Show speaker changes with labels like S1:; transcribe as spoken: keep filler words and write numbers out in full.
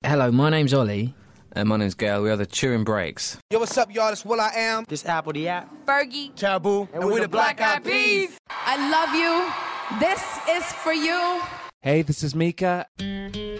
S1: Hello, my name's Ollie.
S2: And my name's Gail. We are the Turin Breaks.
S3: Yo, what's up, y'all? It's Will I Am.
S4: This Apple the App.
S5: Fergie.
S3: Taboo.
S4: And, and we're, we're the Black Eyed Peas.
S5: I love you. This is for you.
S6: Hey, this is Mika.